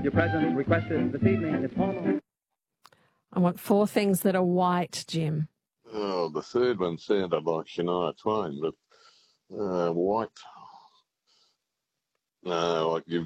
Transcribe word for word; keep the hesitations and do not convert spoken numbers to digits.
Your presence requested this evening is formal. I want four things that are white, Jim. Oh, the third one sounded like Shania Twain, but uh, white. No, I give